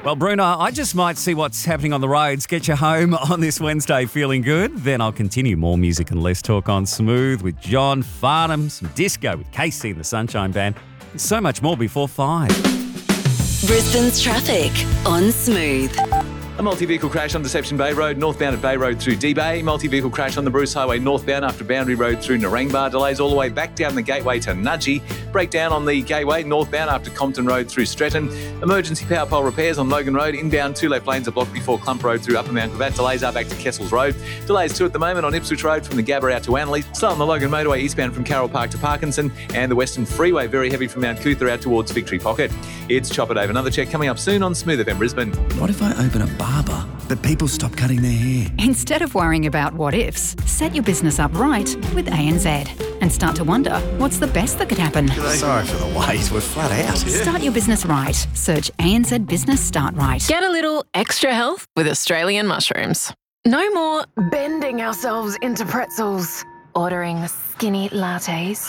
Well, Bruno, I just might see what's happening on the roads, get you home on this Wednesday feeling good. Then I'll continue more music and less talk on Smooth with John Farnham, some disco with Casey and the Sunshine Band, and so much more before 5. Brisbane's traffic on Smooth. A multi-vehicle crash on Deception Bay Road, northbound at Bay Road through D-Bay. Multi-vehicle crash on the Bruce Highway northbound after Boundary Road through Narangba. Delays all the way back down the Gateway to Nudgee. Breakdown on the Gateway northbound after Compton Road through Stretton. Emergency power pole repairs on Logan Road. Inbound 2 left lanes are blocked before Clump Road through Upper Mount Gravatt. Delays are back to Kessels Road. Delays too at the moment on Ipswich Road from the Gabba out to Annerley. Slow on the Logan Motorway eastbound from Carroll Park to Parkinson. And the Western Freeway very heavy from Mount Cootha out towards Victory Pocket. It's Chopper Dave. Another check coming up soon on Smooth FM Brisbane. What if I open a barber, but people stop cutting their hair? Instead of worrying about what ifs, set your business up right with ANZ and start to wonder what's the best that could happen. Sorry for the wait, we're flat out. Start your business right. Search ANZ Business Start Right. Get a little extra health with Australian mushrooms. No more bending ourselves into pretzels, ordering skinny lattes,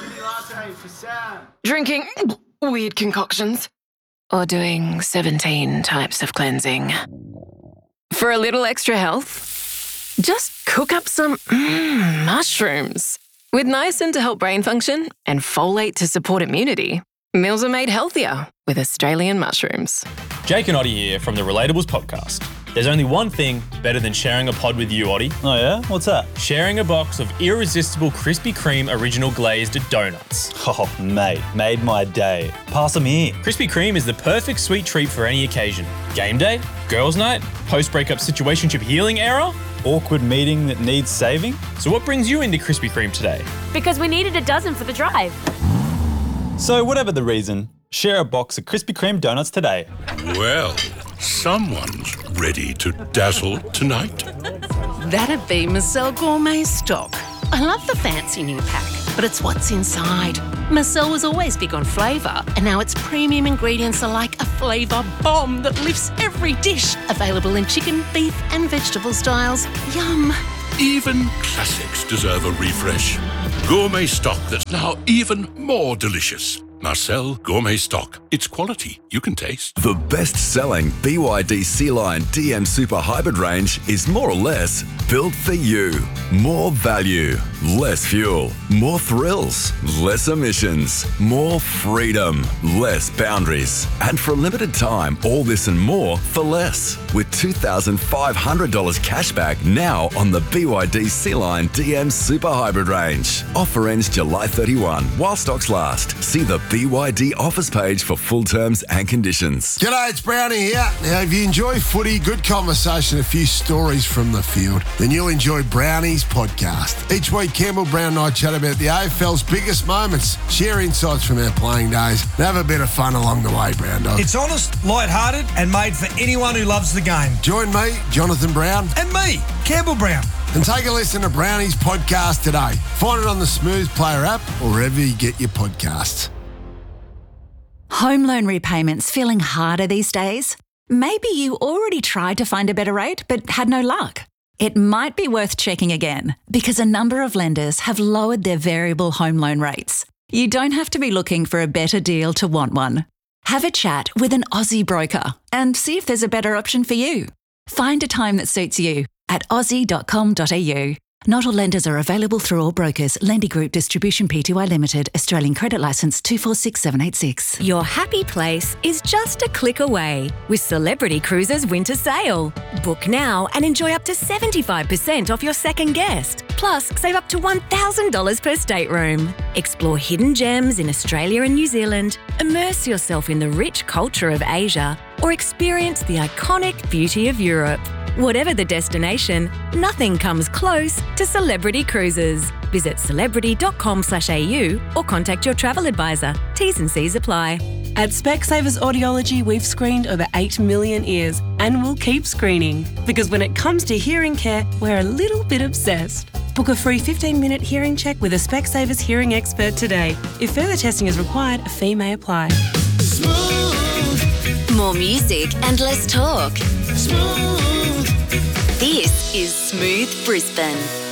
drinking weird concoctions, or doing 17 types of cleansing. For a little extra health, just cook up some mushrooms. With niacin to help brain function and folate to support immunity, meals are made healthier with Australian mushrooms. Jake and Oddie here from the Relatables podcast. There's only one thing better than sharing a pod with you, Oddie. Oh yeah? What's that? Sharing a box of irresistible Krispy Kreme original glazed donuts. Oh, mate, made my day. Pass them here. Krispy Kreme is the perfect sweet treat for any occasion. Game day, girls' night, post-breakup situationship healing era. Awkward meeting that needs saving. So what brings you into Krispy Kreme today? Because we needed a dozen for the drive. So whatever the reason, share a box of Krispy Kreme donuts today. Well, someone's ready to dazzle tonight. That'd be Marcel Gourmet Stock. I love the fancy new pack, but it's what's inside. Marcel was always big on flavour, and now its premium ingredients are like a flavour bomb that lifts every dish. Available in chicken, beef and vegetable styles. Yum. Even classics deserve a refresh. Gourmet stock that's now even more delicious. Marcel Gourmet Stock. It's quality you can taste. The best-selling BYD Sea-Line DM Super Hybrid range is more or less built for you. More value, less fuel, more thrills, less emissions, more freedom, less boundaries. And for a limited time, all this and more for less. With $2,500 cashback now on the BYD Sea-Line DM Super Hybrid range. Offer ends July 31 while stocks last. See the BYD offers page for full terms and conditions. G'day, it's Brownie here. Now, if you enjoy footy, good conversation, a few stories from the field, then you'll enjoy Brownie's podcast. Each week, Campbell Brown and I chat about the AFL's biggest moments, share insights from our playing days, and have a bit of fun along the way, Brown Dog. It's honest, light-hearted, and made for anyone who loves the game. Join me, Jonathan Brown. And me, Campbell Brown. And take a listen to Brownie's podcast today. Find it on the Smooth Player app or wherever you get your podcasts. Home loan repayments feeling harder these days? Maybe you already tried to find a better rate but had no luck. It might be worth checking again because a number of lenders have lowered their variable home loan rates. You don't have to be looking for a better deal to want one. Have a chat with an Aussie broker and see if there's a better option for you. Find a time that suits you at aussie.com.au. Not all lenders are available through all brokers. Lendy Group Distribution Pty Limited. Australian Credit Licence 246786. Your happy place is just a click away with Celebrity Cruises Winter Sale. Book now and enjoy up to 75% off your second guest. Plus, save up to $1,000 per stateroom. Explore hidden gems in Australia and New Zealand. Immerse yourself in the rich culture of Asia or experience the iconic beauty of Europe. Whatever the destination, nothing comes close to Celebrity Cruises. Visit celebrity.com.au or contact your travel advisor. T's and C's apply. At Specsavers Audiology, we've screened over 8 million ears and we'll keep screening. Because when it comes to hearing care, we're a little bit obsessed. Book a free 15-minute hearing check with a Specsavers hearing expert today. If further testing is required, a fee may apply. Smooth. More music and less talk. Smooth. This is Smooth Brisbane.